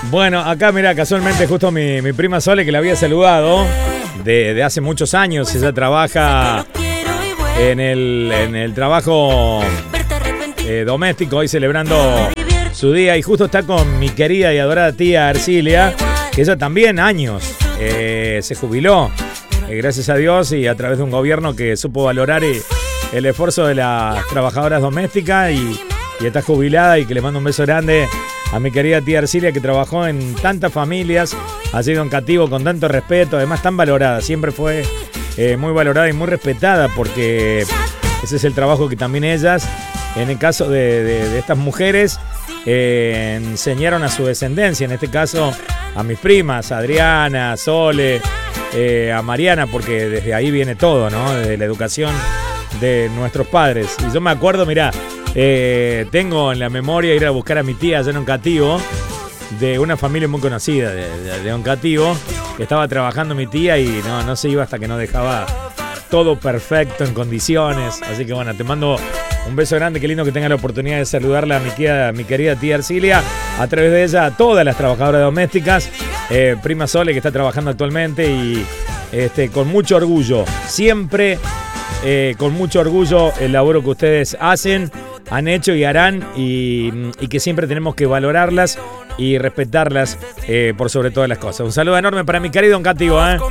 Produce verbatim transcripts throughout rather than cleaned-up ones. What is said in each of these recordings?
Bueno, acá mira, casualmente justo mi, mi prima Sole, que la había saludado de, de hace muchos años. Ella trabaja en el, en el trabajo eh, doméstico, hoy celebrando su día. Y justo está con mi querida y adorada tía Ercilia, que ella también años eh, se jubiló, eh, gracias a Dios, y a través de un gobierno que supo valorar y, el esfuerzo de las trabajadoras domésticas, y, y está jubilada, y que le mando un beso grande a mi querida tía Ercilia, que trabajó en tantas familias, ha sido un cativo con tanto respeto, además tan valorada, siempre fue eh, muy valorada y muy respetada, porque ese es el trabajo que también ellas, en el caso de, de, de estas mujeres, eh, enseñaron a su descendencia, en este caso a mis primas, a Adriana, a Sole, eh, a Mariana, porque desde ahí viene todo, ¿no? Desde la educación de nuestros padres. Y yo me acuerdo, mirá, eh, tengo en la memoria ir a buscar a mi tía allá en Oncativo, de una familia muy conocida de, de, de Oncativo. Estaba trabajando mi tía y no, no se iba hasta que no dejaba todo perfecto, en condiciones. Así que bueno, te mando un beso grande, qué lindo que tenga la oportunidad de saludarla a mi, tía, mi querida tía Ercilia, a través de ella a todas las trabajadoras domésticas, eh, prima Sole, que está trabajando actualmente, y este, con mucho orgullo, siempre eh, con mucho orgullo el laboro que ustedes hacen, han hecho y harán, y, y que siempre tenemos que valorarlas y respetarlas eh, por sobre todas las cosas. Un saludo enorme para mi querido Oncativo, ¿eh?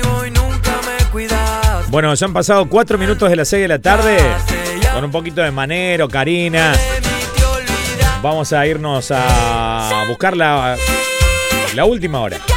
Bueno, ya han pasado cuatro minutos de las seis de la tarde, con un poquito de Manero, Karina. Vamos a irnos a buscar la, la última hora.